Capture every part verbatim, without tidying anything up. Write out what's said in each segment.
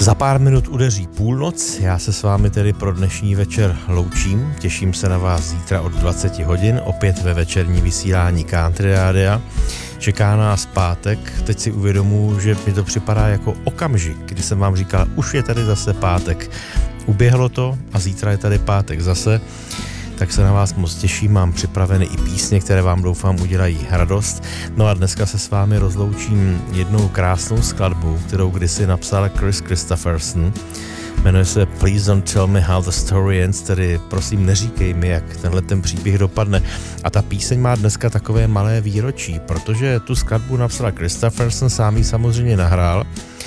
Za pár minut udeří půlnoc, já se s vámi tedy pro dnešní večer loučím, těším se na vás zítra od dvacet hodin, opět ve večerní vysílání Country Rádia. Čeká nás pátek, teď si uvědomuji, že mi to připadá jako okamžik, kdy jsem vám říkal, už je tady zase pátek. Uběhlo to a zítra je tady pátek zase, tak se na vás moc těším, mám připraveny i písně, které vám doufám udělají radost. No a dneska se s vámi rozloučím jednou krásnou skladbou, kterou kdysi napsal Kris Kristofferson. Jmenuje se Please Don't Tell Me How the Story Ends, tedy prosím neříkej mi, jak tenhle ten příběh dopadne. A ta píseň má dneska takové malé výročí, protože tu skladbu napsala Kristofferson, sám ji samozřejmě nahrál,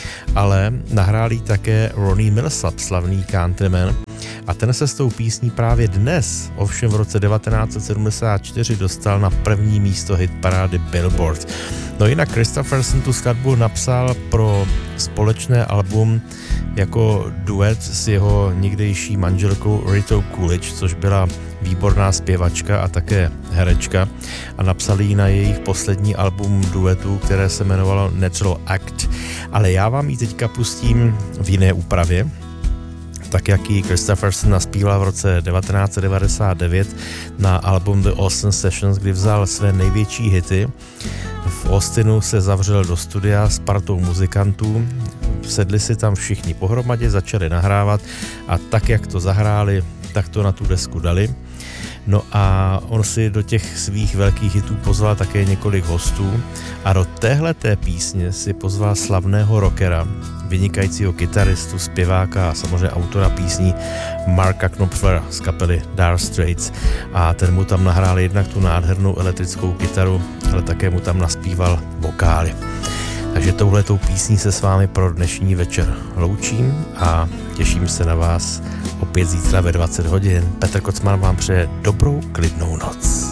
ale nahrál ji také Ronnie Milsap, slavný countryman. A ten se s tou písní právě dnes, ovšem v roce devatenáct set sedmdesát čtyři, dostal na první místo hitparády Billboard. No jinak Kristofferson tu skladbu napsal pro společné album jako duet s jeho někdejší manželkou Ritou Coolidge, což byla výborná zpěvačka a také herečka, a napsal ji na jejich poslední album duetu, které se jmenovalo Natural Act. Ale já vám ji teďka pustím v jiné úpravě, tak jak ji Kristofferson naspíval v roce devatenáct set devadesát devět na album The Austin Sessions, kdy vzal své největší hity. V Austinu se zavřel do studia s partou muzikantů, sedli si tam všichni pohromadě, začali nahrávat a tak, jak to zahráli, tak to na tu desku dali. No a on si do těch svých velkých hitů pozval také několik hostů a do téhleté písně si pozval slavného rockera, vynikajícího kytaristu, zpěváka a samozřejmě autora písní Marka Knopflera z kapely Dire Straits, a ten mu tam nahrál jednak tu nádhernou elektrickou kytaru, ale také mu tam naspíval vokály. Takže touhletou písní se s vámi pro dnešní večer loučím a těším se na vás opět zítra ve dvacet hodin. Petr Kocman vám přeje dobrou, klidnou noc.